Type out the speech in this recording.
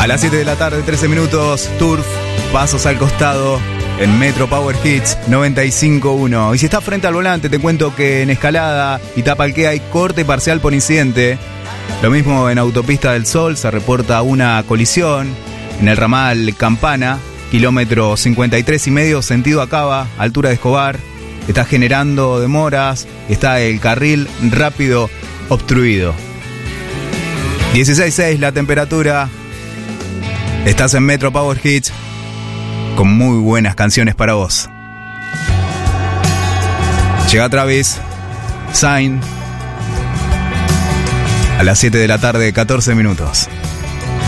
las 7 de la tarde, 13 minutos, Turf, pasos al costado en Metro Power Hits 95.1. Y si estás frente al volante, te cuento que en Escalada y Tapalqué hay corte parcial por incidente. Lo mismo en Autopista del Sol, se reporta una colisión en el ramal Campana, kilómetro 53,5, sentido Acaba, altura de Escobar. Está generando demoras, está el carril rápido obstruido. 16.6 la temperatura. Estás en Metro Power Hits con muy buenas canciones para vos. Llega Travis, Sign, a las 7 de la tarde, 14 minutos.